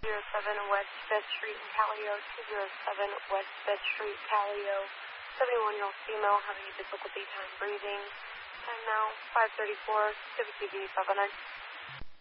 West 5th Street in Callio, 207 West 5th Street, Callio. 71-year-old female having difficulty time breathing. Time now, 5:34, Civic TV 509.